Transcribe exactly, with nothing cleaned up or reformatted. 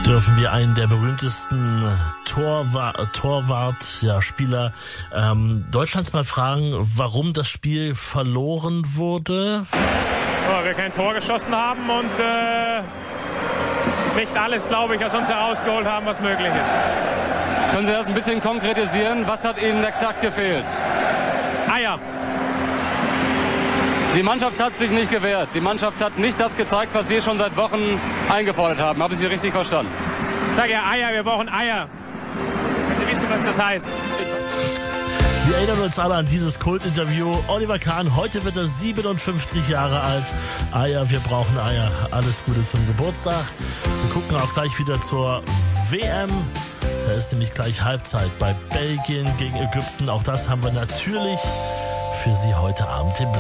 dürfen wir einen der berühmtesten Torwart, Torwart ja, Spieler ähm, Deutschlands mal fragen, warum das Spiel verloren wurde. Ja, wir kein Tor geschossen haben und äh, nicht alles, glaube ich, aus uns herausgeholt haben, was möglich ist. Können Sie das ein bisschen konkretisieren? Was hat Ihnen exakt gefehlt? Eier. Die Mannschaft hat sich nicht gewehrt. Die Mannschaft hat nicht das gezeigt, was Sie schon seit Wochen eingefordert haben. Habe ich Sie richtig verstanden? Ich sage ja Eier, wir brauchen Eier. Wenn Sie wissen, was das heißt. Wir erinnern uns alle an dieses Kultinterview. Oliver Kahn, heute wird er siebenundfünfzig Jahre alt. Eier, wir brauchen Eier. Alles Gute zum Geburtstag. Wir gucken auch gleich wieder zur W M. Da ist nämlich gleich Halbzeit bei Belgien gegen Ägypten. Auch das haben wir natürlich für Sie heute Abend im Blick.